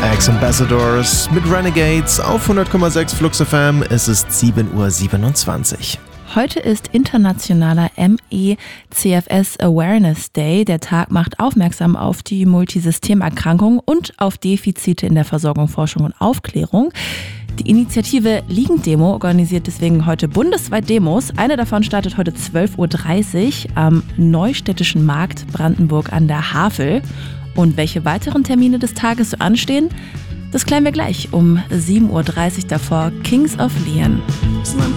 Ex-Ambassadors mit Renegades auf 100,6 Flux FM. Es ist 7:27 Uhr. Heute ist internationaler ME/CFS Awareness Day. Der Tag macht aufmerksam auf die Multisystemerkrankung und auf Defizite in der Versorgung, Forschung und Aufklärung. Die Initiative Liegendemo organisiert deswegen heute bundesweit Demos. Eine davon startet heute 12:30 Uhr am Neustädtischen Markt Brandenburg an der Havel. Und welche weiteren Termine des Tages so anstehen, das klären wir gleich um 7:30 Uhr davor. Kings of Leon.